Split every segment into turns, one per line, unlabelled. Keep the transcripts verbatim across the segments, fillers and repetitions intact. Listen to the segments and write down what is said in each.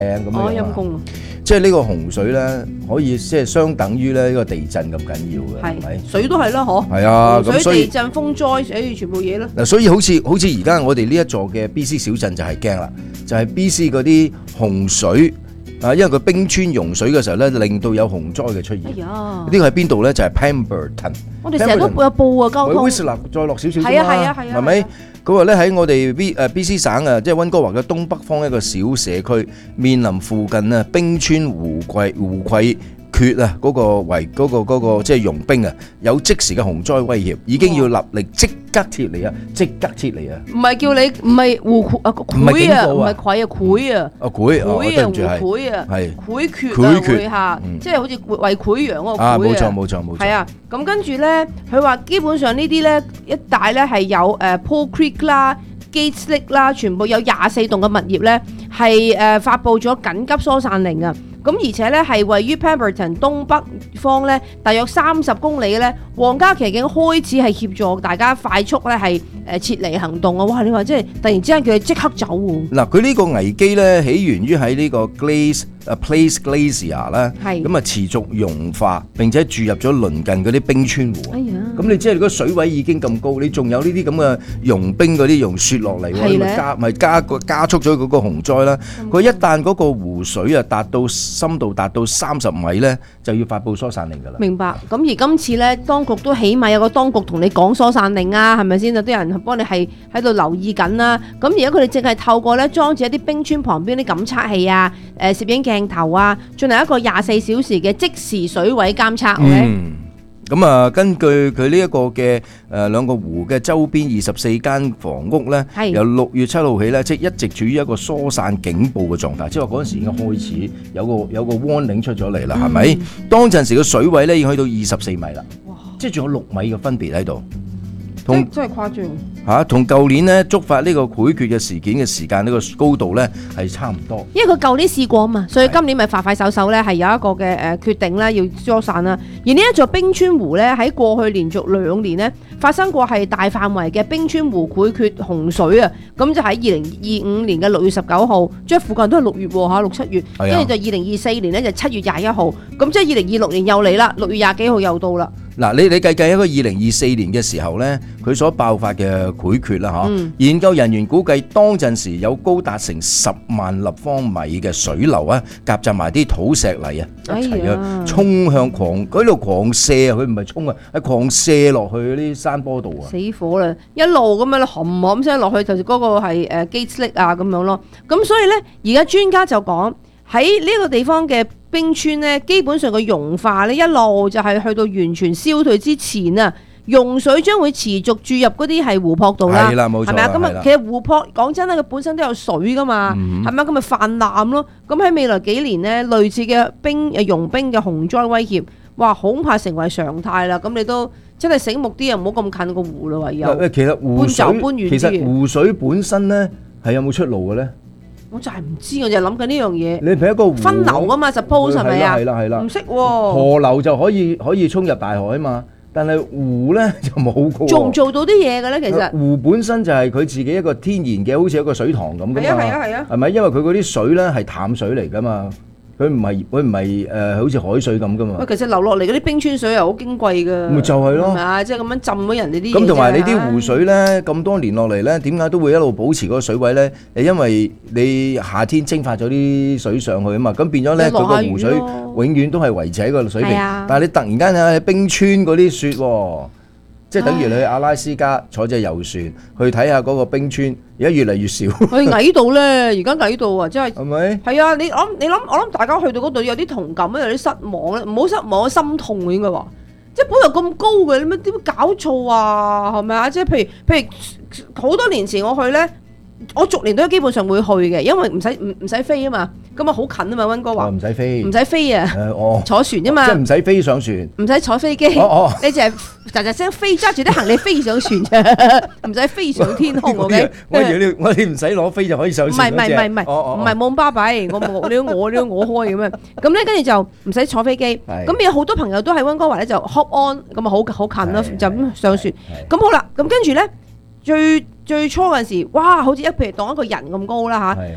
咁樣。
哦，陰公。
即係呢個洪水咧，可以即係相等於咧呢個地震咁緊要嘅，係咪？
水都係啦，嗬。
係啊，
洪水、
咁所以
地震、風災，誒，全部嘢啦。
嗱，所以好似好似而家我哋呢一座嘅 B C 小鎮就係驚啦，就係 B C 嗰啲洪水啊，因為佢冰川融水嘅時候咧，令到有洪災嘅出現。
哎呀，
呢個喺邊度咧？就係 Pemberton。
我哋成日都有報啊，交通。
威斯勒再落少少啫嘛，
係啊係啊係啊，
係咪？佢話咧喺我哋 B 誒 B C 省啊，即係溫哥華嘅東北方一個小社區，面臨附近啊冰川湖季湖季缺啊嗰個圍嗰個嗰個即係融冰啊，有即時嘅洪災威脅，已經要立力即刻撤離啊！即刻撤離啊！
唔係叫你唔係湖潰啊，潰啊，唔係潰啊，潰啊，
啊潰啊，
潰啊，湖潰啊，係潰缺啊，會下，即係好似為潰瘍嗰個潰啊！
冇錯冇錯冇錯。係
啊，咁跟住咧，佢話基本上呢啲咧一帶咧係有誒 Paul Creek 啦、Gates Lake 啦，全部有廿四棟嘅物業咧係誒發布咗緊急疏散令啊！咁而且咧係位於 Pemberton 東北方咧，大約三十公里咧，皇家騎警開始係協助大家快速咧係誒撤離行動啊！哇！你話即係突然之間叫佢即刻走喎。
嗱，佢呢個危機咧起源於喺呢個 Glace 啊 Place Glacier 啦，咁啊持續融化並且注入咗鄰近嗰啲冰川湖。
哎呀！
咁你即係個水位已經咁高，你仲有呢啲咁嘅融冰嗰啲融雪落嚟喎，咪加咪加個加速咗嗰個洪災啦。佢一旦嗰個湖水啊達到深度達到三十米咧，就要發布疏散令㗎啦。
明白。咁而今次咧，當局都起碼有個當局同你講疏散令啊，係咪先？有啲人幫你係喺度留意緊啦。咁而家佢哋淨係透過咧裝置一啲冰川旁邊啲感測器啊、誒攝影鏡頭啊，進行一個廿四小時嘅即時水位監測。
嗯。咁啊，根據佢呢一個嘅誒兩個湖嘅周邊二十四間房屋咧，由六月七號起咧，即係一直處於一個疏散警報嘅狀態，即係話嗰陣時已經開始有個有個 warning 出咗嚟啦，係咪？當陣時嘅水位咧已經去到二十四米啦，即係仲有六米嘅分別喺度。
同真係誇張
嚇，同舊年咧觸發呢個潰決嘅事件嘅時間呢個高度咧係差唔多。
因為佢舊年試過啊嘛，所以今年咪快快手手咧係有一個嘅誒決定咧要疏散啦。而呢一座冰川湖咧喺過去連續兩年咧發生過係大範圍嘅冰川湖潰決洪水啊，咁就喺二零二五年嘅六月十九號，即係附近都係六月喎嚇，六七月，跟住就二零二四年咧就七月廿一號，咁即係二零二六年又嚟啦，六月廿幾號又到啦。
嗱，你你計計一個二零二四年嘅時候咧，佢所爆發嘅潰決啦，嚇，研究人員估計當陣時有高達成十萬立方米嘅水流啊，夾雜埋啲土石泥啊，一齊啊衝向狂嗰度狂射啊，佢唔係衝啊，係狂射落去嗰啲山坡度啊，
死火啦！一路咁樣冚冚聲落去，就嗰個係誒 Gates Lake 啊咁樣咯。咁所以咧，而家專家就講喺呢個地方嘅冰川咧，基本上個融化咧一路就係去到完全消退之前啊，溶水將會持續注入嗰啲係湖泊度啦。係啦，冇錯。係咪啊？咁啊，其實湖泊講真啦，佢本身都有水噶嘛，係咪啊？咁咪泛濫咯。咁喺未來幾年咧，類似嘅冰誒融冰嘅洪災威脅，哇，恐怕成為常態啦。咁你都真係醒目啲啊，唔好咁近個湖啦，唯有。
其實湖水搬就搬遠啲。其實湖水本身咧係有冇出路嘅咧？
我就係唔知，我就係諗緊呢樣嘢。
你譬如一個湖
分流啊嘛 ，suppose 係咪啊？
係啦係啦，
唔識喎。
河流就可以可以衝入大海啊嘛，但係湖咧就冇嘅。
做唔做到啲嘢嘅咧？其實
湖本身就係佢自己一個天然嘅，好似一個水塘咁㗎嘛。係啊係啊係啊。係咪？因為佢嗰啲水咧係淡水嚟㗎嘛。佢唔係佢唔係誒，好似海水咁噶嘛。喂，
其實流落嚟嗰啲冰川水又好矜貴噶。
咪就係咯，
係咪啊？即係咁樣浸咗人哋啲嘢。
咁同埋你啲湖水咧，咁多年落嚟咧，點解都會一路保持嗰個水位咧？誒，因為你夏天蒸發咗啲水上去啊嘛，咁變咗咧，佢個湖水永遠都係維持喺個水平。但係你突然間喺冰川嗰啲雪喎。即係等於你去阿拉斯加坐隻遊船去睇下嗰個冰川，而家越嚟越少。
去矮到咧，而家矮到啊，真係。係
咪？
係啊，你諗你諗，我諗大家去到嗰度有啲同感咧，有啲失望咧，唔好失望，心痛應該話。即係本來咁高嘅，你乜點搞錯啊？係咪啊？即係譬如譬如好多年前我去咧，我逐年都基本上會去嘅，因為唔使唔唔使飛啊嘛。咁啊好近啊嘛，溫哥華。
唔使飛。
唔使飛啊！
哦，
坐船啫嘛。
即係唔使飛上船。
唔使坐飛機。
哦哦。
你淨係喳喳聲飛，揸住啲行李飛上船啫，唔使飛上天空。O K。
我以為你我哋唔使攞飛就可以上船。
唔係唔係唔係唔係冇咁巴閉，我我你我你我開咁樣。咁咧跟住就唔使坐飛機。咁有好多朋友都喺溫哥華咧就 hop on，咁啊好好近啦，就咁上船。咁好啦，咁跟住咧最最初嗰陣時，哇，好似一譬如當一個人咁高啦嚇，跟住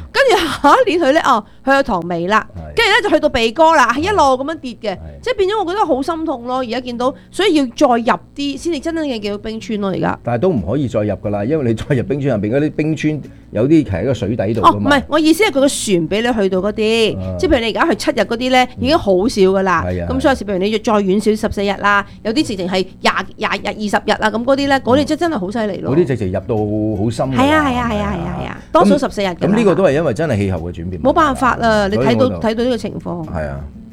下一年佢咧哦，去到堂尾啦，跟住咧就去到鼻哥啦，係一路咁樣跌嘅，即係變咗我覺得好心痛咯。而家見到，所以要再入啲先至真正嘅叫冰川咯。而家
但係都唔可以再入噶啦，因為你再入冰川入邊嗰啲冰川有啲係喺個水底度㗎嘛。
哦，唔係，我意思係佢個船俾你去到嗰啲，啊、即係譬如你而家去七日嗰啲咧，已經好少噶啦。咁、嗯、所以譬如你要再遠少十四日啦，有啲直情係廿廿日、二十日啊，咁嗰啲咧，嗰啲真真係好犀利咯。
嗰啲直情入到好深。
係啊係啊係啊係啊係啊，多數十四日。
咁呢個都係因為真係氣候嘅轉變。
冇辦法啦，你睇到睇到呢個情況。
係啊。